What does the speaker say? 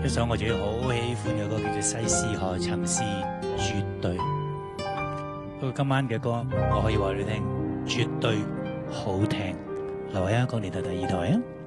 一首我自己好喜歡嘅歌，叫做《世事何曾是絕對》。不過今晚嘅歌，我可以話你聽，絕對好聽。留喺香港電台第二台啊！